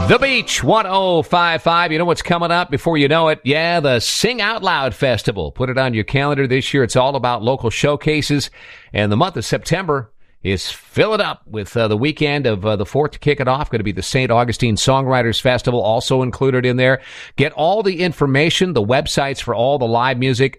The Beach 1055. You know what's coming up before you know it? Yeah, the Sing Out Loud Festival. Put it on your calendar this year. It's all about local showcases. And the month of September is filling up with the weekend of the 4th to kick it off. Going to be the St. Augustine Songwriters Festival also included in there. Get all the information, the websites for all the live music,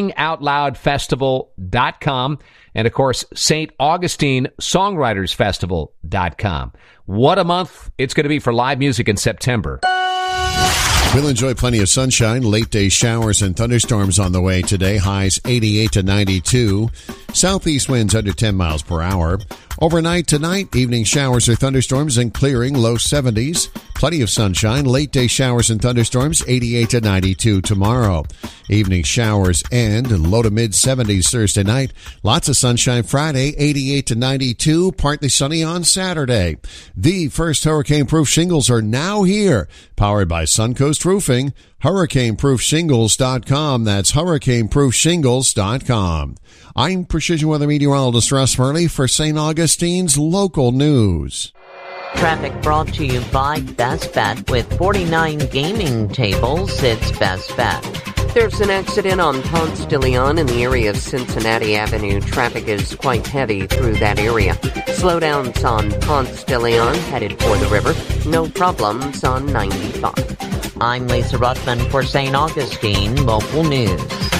singoutloudfestival.com. And, of course, St. Augustine Songwritersfestival.com. What a month it's going to be for live music in September. We'll enjoy plenty of sunshine, late day showers and thunderstorms on the way today. Highs 88 to 92. Southeast winds under 10 miles per hour. Overnight tonight, evening showers or thunderstorms and clearing, low 70s. Plenty of sunshine, late day showers and thunderstorms, 88 to 92 tomorrow. Evening showers and low to mid 70s Thursday night. Lots of sunshine Friday, 88 to 92. Partly sunny on Saturday. The first hurricane-proof shingles are now here. Powered by Suncoast Roofing. HurricaneProofShingles.com. That's HurricaneProofShingles.com. I'm Precision Weather Meteorologist Russ Murley for St. Augustine's local news. Traffic brought to you by Best Bet. With 49 gaming tables, it's Best Bet. There's an accident on Ponce de Leon in the area of Cincinnati Avenue. Traffic is quite heavy through that area. Slowdowns on Ponce de Leon headed for the river. No problems on 95. I'm Lisa Ruttman for St. Augustine Local News.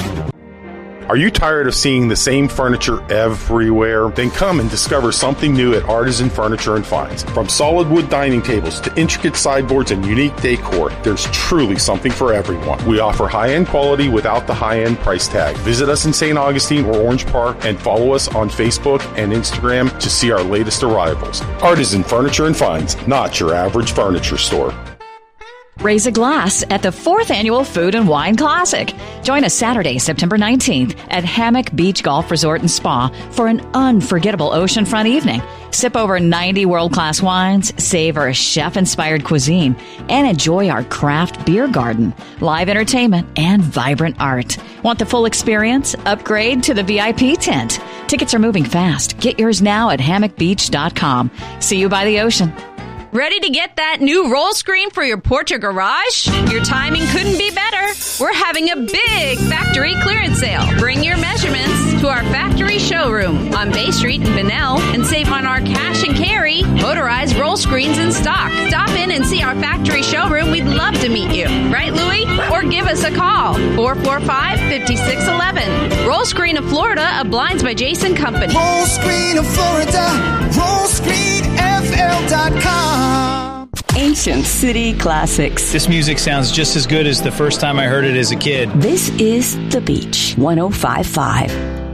Are you tired of seeing the same furniture everywhere? Then come and discover something new at Artisan Furniture and Finds. From solid wood dining tables to intricate sideboards and unique decor, there's truly something for everyone. We offer high-end quality without the high-end price tag. Visit us in St. Augustine or Orange Park and follow us on Facebook and Instagram to see our latest arrivals. Artisan Furniture and Finds, not your average furniture store. Raise a glass at the 4th Annual Food and Wine Classic. Join us Saturday, September 19th at Hammock Beach Golf Resort and Spa for an unforgettable oceanfront evening. Sip over 90 world-class wines, savor chef-inspired cuisine, and enjoy our craft beer garden, live entertainment, and vibrant art. Want the full experience? Upgrade to the VIP tent. Tickets are moving fast. Get yours now at hammockbeach.com. See you by the ocean. Ready to get that new roll screen for your porch or garage? Your timing couldn't be better. We're having a big factory clearance sale. Bring your measurements to our factory showroom on Bay Street in Bunnell and save on our cash and carry motorized roll screens in stock. Stop in and see our factory showroom. We'd love to meet you. Right, Louie? Or give us a call. 445-5611. Roll Screen of Florida, a Blinds by Jason company. Roll Screen of Florida. RollScreenFL.com. Ancient City Classics. This music sounds just as good as the first time I heard it as a kid. This is The Beach 1055.